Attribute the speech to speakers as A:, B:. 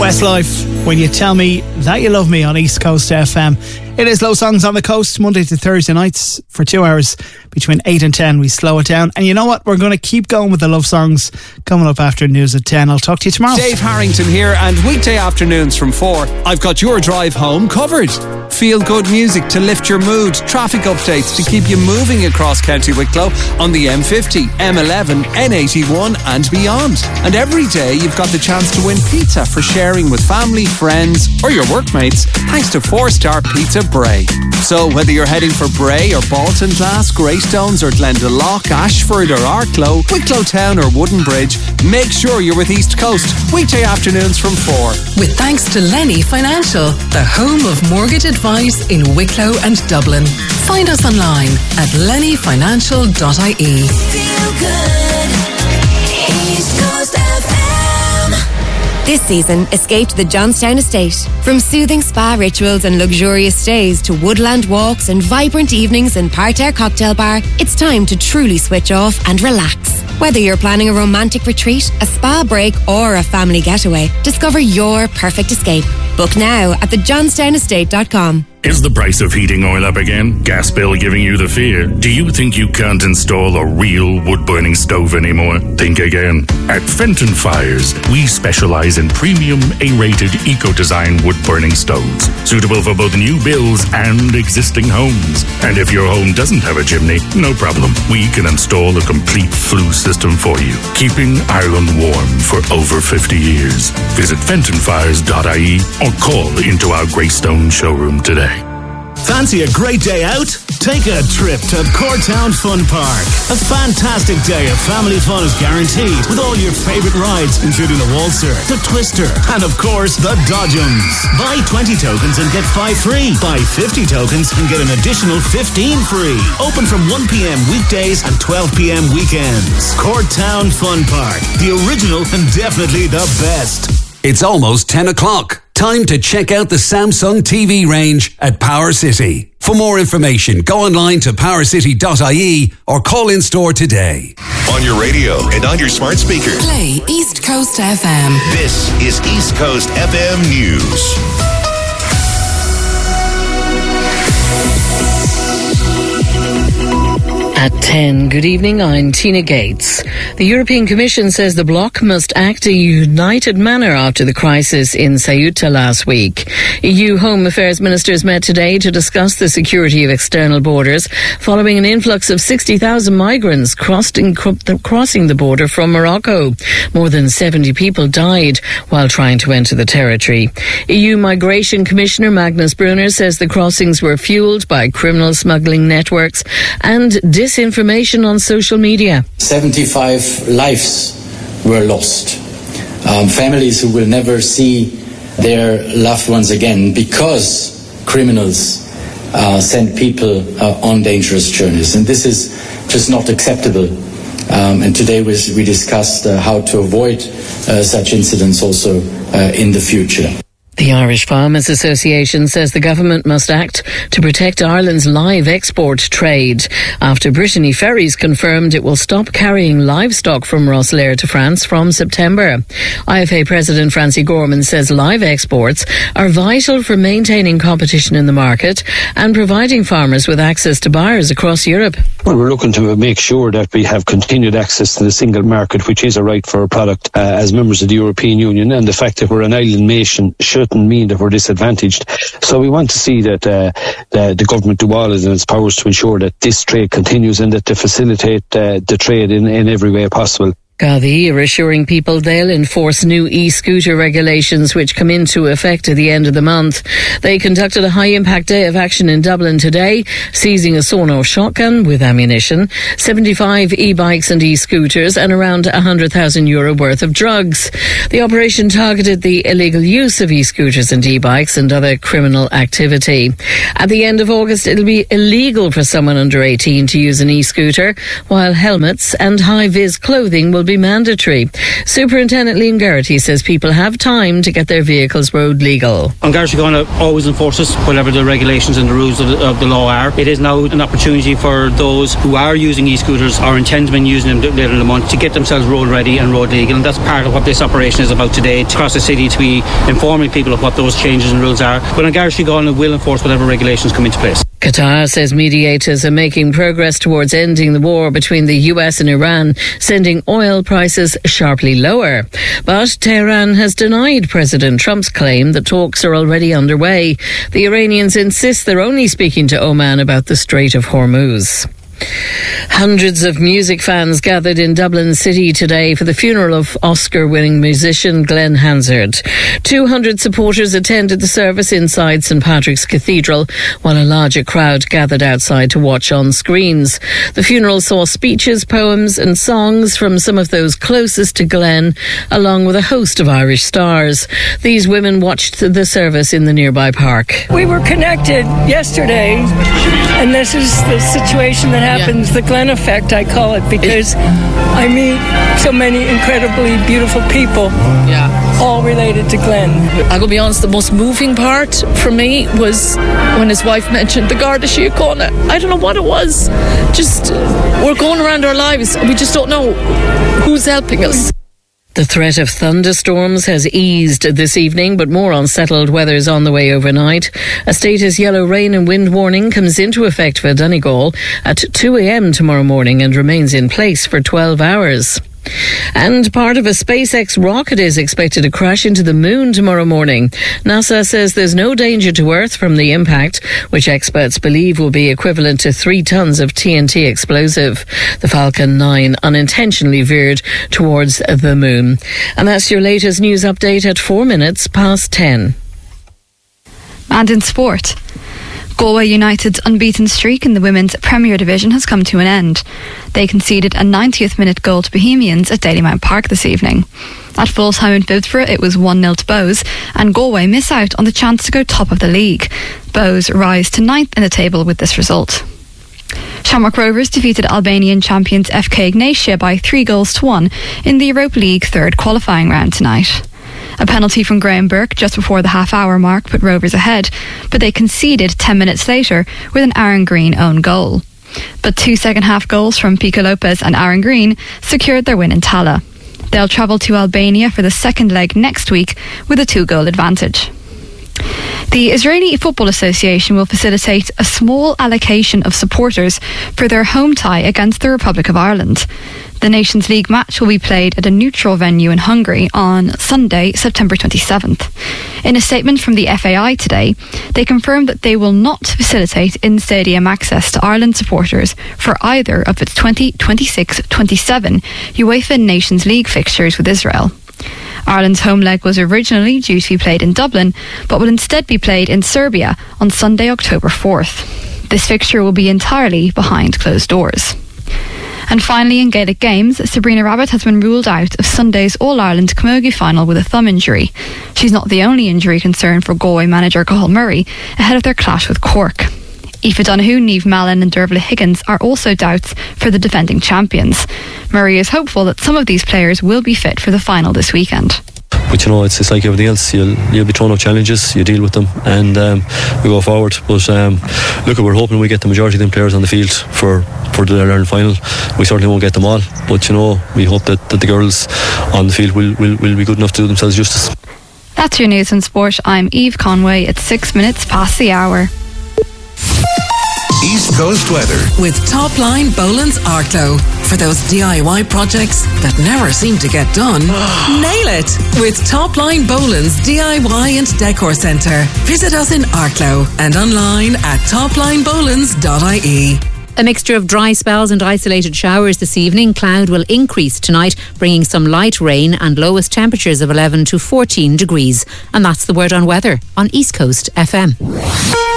A: Westlife, When You Tell Me That You Love Me on East Coast FM. It is Low Songs on the Coast, Monday to Thursday nights for 2 hours between 8 and 10. We slow it down. And you know what? We're going to keep going with the love songs coming up after news at 10. I'll talk to you tomorrow.
B: Dave Harrington here, and weekday afternoons from 4, I've got your drive home covered. Feel good music to lift your mood, traffic updates to keep you moving across County Wicklow on the M50, M11, N81 and beyond. And every day you've got the chance to win pizza for sharing with family, friends or your workmates thanks to 4-star Pizza Bray. So whether you're heading for Bray or Baltinglass, Greystones or Glendalough, Ashford or Arklow, Wicklow Town or Wooden Bridge, make sure you're with East Coast, weekday afternoons from 4.
C: With thanks to Lenny Financial, the home of mortgage advice in Wicklow and Dublin. Find us online at lennyfinancial.ie.
D: Feel good. East Coast FM.
E: This season, escape to the Johnstown Estate. From soothing spa rituals and luxurious stays to woodland walks and vibrant evenings in Parterre Cocktail Bar, it's time to truly switch off and relax. Whether you're planning a romantic retreat, a spa break or a family getaway, discover your perfect escape. Book now at thejohnsdownestate.com.
F: Is the price of heating oil up again? Gas bill giving you the fear? Do you think you can't install a real wood-burning stove anymore? Think again. At Fenton Fires, we specialise in premium A-rated eco-design wood-burning stoves, suitable for both new builds and existing homes. And if your home doesn't have a chimney, no problem. We can install a complete flue system for you, keeping Ireland warm for over 50 years. Visit fentonfires.ie or call into our Greystone showroom today.
G: Fancy a great day out? Take a trip to Courtown Fun Park. A fantastic day of family fun is guaranteed with all your favourite rides, including the Waltzer, the Twister, and of course the Dodgems. Buy 20 tokens and get 5 free. Buy 50 tokens and get an additional 15 free. Open from 1 p.m. weekdays and 12 p.m. weekends. Courtown Fun Park, the original and definitely the best.
H: It's almost 10 o'clock. Time to check out the Samsung TV range at Power City. For more information, go online to powercity.ie or call in store today.
I: On your radio and on your smart speaker.
C: Play East Coast FM.
I: This is East Coast FM News.
J: At 10, good evening, I'm Tina Gates. The European Commission says the bloc must act in a united manner after the crisis in Ceuta last week. EU Home Affairs ministers met today to discuss the security of external borders following an influx of 60,000 migrants crossing the border from Morocco. More than 70 people died while trying to enter the territory. EU Migration Commissioner Magnus Brunner says the crossings were fuelled by criminal smuggling networks and disinformation on social media.
K: 75 lives were lost. Families who will never see their loved ones again because criminals send people on dangerous journeys. And this is just not acceptable. And today we discussed how to avoid such incidents also in the future.
J: The Irish Farmers Association says the government must act to protect Ireland's live export trade after Brittany Ferries confirmed it will stop carrying livestock from Rosslare to France from September. IFA President Francie Gorman says live exports are vital for maintaining competition in the market and providing farmers with access to buyers across Europe.
L: Well, we're looking to make sure that we have continued access to the single market, which is a right for a product as members of the European Union, and the fact that we're an island nation shouldn't mean that we're disadvantaged. So we want to see that the government do all in its powers to ensure that this trade continues and that to facilitate the trade in every way possible.
J: Gardaí are assuring people they'll enforce new e-scooter regulations which come into effect at the end of the month. They conducted a high-impact day of action in Dublin today, seizing a sawn-off shotgun with ammunition, 75 e-bikes and e-scooters and around €100,000 worth of drugs. The operation targeted the illegal use of e-scooters and e-bikes and other criminal activity. At the end of August, it'll be illegal for someone under 18 to use an e-scooter, while helmets and high-vis clothing will be be mandatory. Superintendent Liam Garrity says people have time to get their vehicles road legal.
M: An Garda Síochána always enforces whatever the regulations and the rules of the law are. It is now an opportunity for those who are using e-scooters or intend to be using them later in the month to get themselves road ready and road legal, and that's part of what this operation is about today, across the city, to be informing people of what those changes and rules are. But An Garda Síochána will enforce whatever regulations come into place.
J: Qatar says mediators are making progress towards ending the war between the US and Iran, sending oil prices sharply lower. But Tehran has denied President Trump's claim that talks are already underway. The Iranians insist they're only speaking to Oman about the Strait of Hormuz. Hundreds of music fans gathered in Dublin City today for the funeral of Oscar-winning musician Glenn Hansard. 200 supporters attended the service inside St Patrick's Cathedral, while a larger crowd gathered outside to watch on screens. The funeral saw speeches, poems and songs from some of those closest to Glenn, along with a host of Irish stars. These women watched the service in the nearby park.
N: We were connected yesterday, and this is the situation that happens, the Glenn effect, I call it, because I meet so many incredibly beautiful people, all related to Glenn.
O: I'm going to be honest, the most moving part for me was when his wife mentioned the Garda Síochána. I don't know what it was. Just, we're going around our lives, we just don't know who's helping us.
J: The threat of thunderstorms has eased this evening, but more unsettled weather is on the way overnight. A status yellow rain and wind warning comes into effect for Donegal at 2 a.m. tomorrow morning and remains in place for 12 hours. And part of a SpaceX rocket is expected to crash into the moon tomorrow morning. NASA says there's no danger to Earth from the impact, which experts believe will be equivalent to 3 tons of TNT explosive. The Falcon 9 unintentionally veered towards the moon. And that's your latest news update at 4 minutes past 10.
P: And in sport, Galway United's unbeaten streak in the Women's Premier Division has come to an end. They conceded a 90th minute goal to Bohemians at Dalymount Park this evening. At full time in Phibsborough, it was 1-0 to Bows, and Galway miss out on the chance to go top of the league. Bows rise to 9th in the table with this result. Shamrock Rovers defeated Albanian champions FK Ignatia by 3-1 in the Europa League third qualifying round tonight. A penalty from Graham Burke just before the half-hour mark put Rovers ahead, but they conceded 10 minutes later with an Aaron Green own goal. But 2 second-half goals from Pico Lopez and Aaron Green secured their win in Tala. They'll travel to Albania for the second leg next week with a 2-goal advantage. The Israeli Football Association will facilitate a small allocation of supporters for their home tie against the Republic of Ireland. The Nations League match will be played at a neutral venue in Hungary on Sunday, September 27th. In a statement from the FAI today, they confirmed that they will not facilitate in-stadium access to Ireland supporters for either of its 2026-27 UEFA Nations League fixtures with Israel. Ireland's home leg was originally due to be played in Dublin, but will instead be played in Serbia on Sunday, October 4th. This fixture will be entirely behind closed doors. And finally, in Gaelic games, Sabrina Rabbit has been ruled out of Sunday's All-Ireland Camogie final with a thumb injury. She's not the only injury concern for Galway manager Cathal Murray ahead of their clash with Cork. Aoife Donoghue, Niamh Mallon and Dervla Higgins are also doubts for the defending champions. Murray is hopeful that some of these players will be fit for the final this weekend.
Q: But you know, it's like everything else. You'll be thrown up challenges, you deal with them, and we go forward. But look, we're hoping we get the majority of them players on the field for the All-Ireland final. We certainly won't get them all, but you know, we hope that the girls on the field will be good enough to do themselves justice.
P: That's your news and sport. I'm Eve Conway. It's 6 minutes past the hour.
I: East Coast weather
C: with Topline Boland's Arklow. For those DIY projects that never seem to get done, nail it with Topline Boland's DIY and Decor Centre. Visit us in Arklow and online at toplinebolands.ie.
R: A mixture of dry spells and isolated showers this evening. Cloud will increase tonight, bringing some light rain and lowest temperatures of 11 to 14 degrees. And that's the word on weather on East Coast FM.